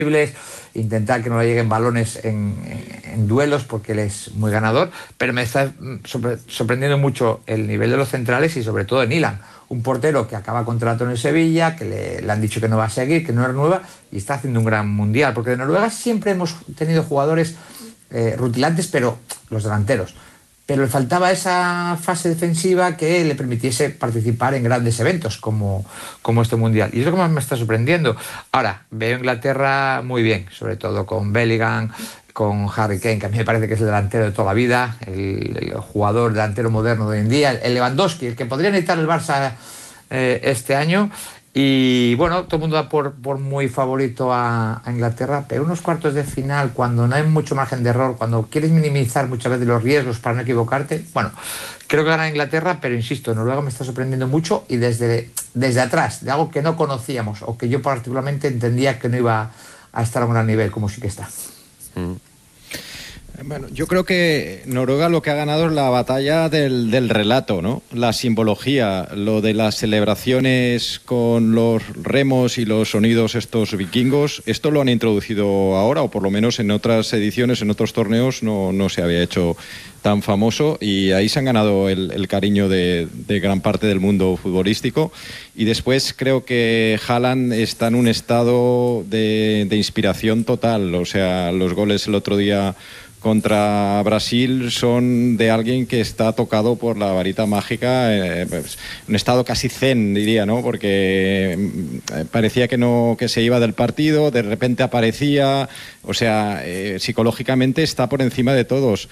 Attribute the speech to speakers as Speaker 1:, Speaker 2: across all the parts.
Speaker 1: intentar que no le lleguen balones en duelos porque él es muy ganador, pero me está sorprendiendo mucho el nivel de los centrales y sobre todo de Nilan, un portero que acaba contrato en el Sevilla, que le han dicho que no va a seguir, que no renueva y está haciendo un gran mundial, porque de Noruega siempre hemos tenido jugadores rutilantes, pero los delanteros. Pero le faltaba esa fase defensiva que le permitiese participar en grandes eventos como este Mundial. Y eso es lo que más me está sorprendiendo. Ahora, veo a Inglaterra muy bien, sobre todo con Bellingham, con Harry Kane, que a mí me parece que es el delantero de toda la vida, el jugador delantero moderno de hoy en día, el Lewandowski, el que podría necesitar el Barça este año. Y bueno, todo el mundo da por muy favorito a Inglaterra, pero unos cuartos de final, cuando no hay mucho margen de error, cuando quieres minimizar muchas veces los riesgos para no equivocarte, bueno, creo que gana Inglaterra, pero insisto, Noruega me está sorprendiendo mucho y desde atrás, de algo que no conocíamos o que yo particularmente entendía que no iba a estar a un gran nivel, como sí que está.
Speaker 2: Bueno, yo creo que Noruega lo que ha ganado es la batalla del relato, ¿no? La simbología, lo de las celebraciones con los remos y los sonidos estos vikingos, esto lo han introducido ahora, o por lo menos en otras ediciones, en otros torneos no se había hecho tan famoso, y ahí se han ganado el cariño de gran parte del mundo futbolístico. Y después creo que Haaland está en un estado de inspiración total, o sea, los goles el otro día contra Brasil son de alguien que está tocado por la varita mágica, pues, un estado casi zen, diría, ¿no? Porque parecía que se iba del partido, de repente aparecía, o sea, psicológicamente está por encima de todos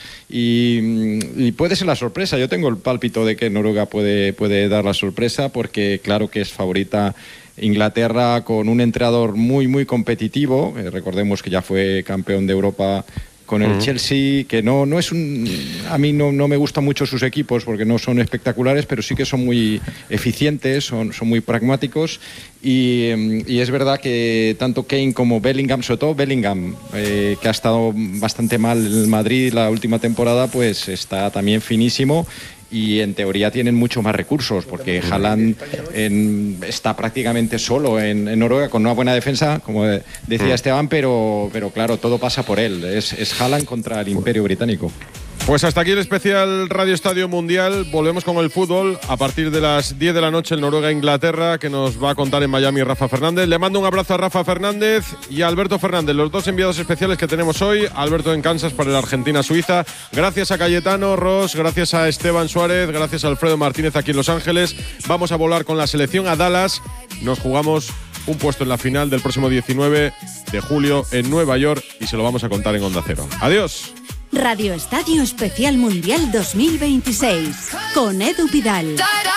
Speaker 2: y puede ser la sorpresa. Yo tengo el pálpito de que Noruega puede dar la sorpresa, porque claro que es favorita Inglaterra, con un entrenador muy, muy competitivo. Recordemos que ya fue campeón de Europa con el Chelsea, que no es a mí no me gustan mucho sus equipos porque no son espectaculares, pero sí que son muy eficientes, son muy pragmáticos, y es verdad que tanto Kane como Bellingham, sobre todo Bellingham, que ha estado bastante mal en el Madrid la última temporada, pues está también finísimo. Y en teoría tienen mucho más recursos, porque Haaland está prácticamente solo en Noruega, con una buena defensa, como decía Esteban, pero claro, todo pasa por él. Es Haaland contra el Imperio Británico.
Speaker 3: Pues hasta aquí el especial Radio Estadio Mundial. Volvemos con el fútbol a partir de las 10 de la noche, el Noruega-Inglaterra, que nos va a contar en Miami Rafa Fernández. Le mando un abrazo a Rafa Fernández y a Alberto Fernández, los dos enviados especiales que tenemos hoy. Alberto en Kansas para el Argentina-Suiza. Gracias a Cayetano Ross, gracias a Esteban Suárez, gracias a Alfredo Martínez aquí en Los Ángeles. Vamos a volar con la selección a Dallas. Nos jugamos un puesto en la final del próximo 19 de julio en Nueva York y se lo vamos a contar en Onda Cero. Adiós.
Speaker 4: Radio Estadio Especial Mundial 2026 con Edu Pidal.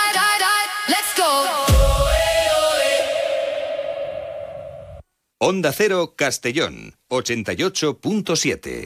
Speaker 5: Onda Cero Castellón 88.7.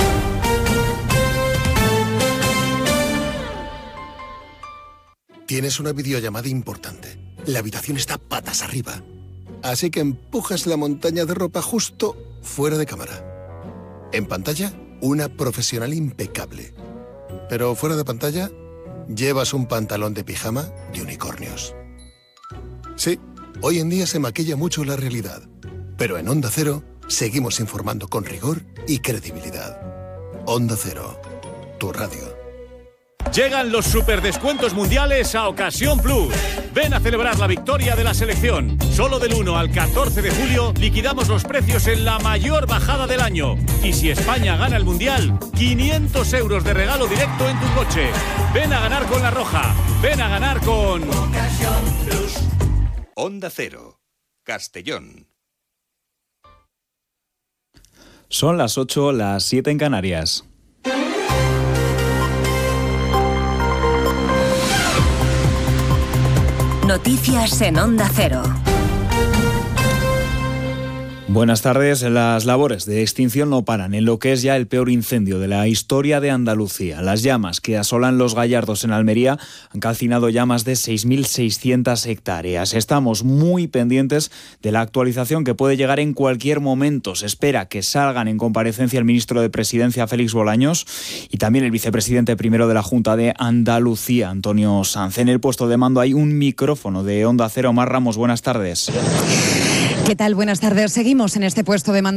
Speaker 6: Tienes una videollamada importante. La habitación está patas arriba. Así que empujas la montaña de ropa justo fuera de cámara. En pantalla, una profesional impecable. Pero fuera de pantalla, llevas un pantalón de pijama de unicornios. Sí, hoy en día se maquilla mucho la realidad. Pero en Onda Cero seguimos informando con rigor y credibilidad. Onda Cero, tu radio.
Speaker 7: Llegan los superdescuentos mundiales a Ocasión Plus. Ven a celebrar la victoria de la selección. Solo del 1 al 14 de julio liquidamos los precios en la mayor bajada del año. Y si España gana el mundial, 500 euros de regalo directo en tu coche. Ven a ganar con La Roja. Ven a ganar con Ocasión Plus.
Speaker 5: Onda Cero, Castellón.
Speaker 8: Son las 8, las 7 en Canarias.
Speaker 4: Noticias en Onda Cero.
Speaker 8: Buenas tardes. Las labores de extinción no paran en lo que es ya el peor incendio de la historia de Andalucía. Las llamas que asolan Los Gallardos en Almería han calcinado ya más de 6.600 hectáreas. Estamos muy pendientes de la actualización que puede llegar en cualquier momento. Se espera que salgan en comparecencia el ministro de Presidencia, Félix Bolaños, y también el vicepresidente primero de la Junta de Andalucía, Antonio Sanz. En el puesto de mando hay un micrófono de Onda Cero. Mar Ramos, buenas tardes.
Speaker 9: ¿Qué tal? Buenas tardes. Seguimos en este puesto de mando.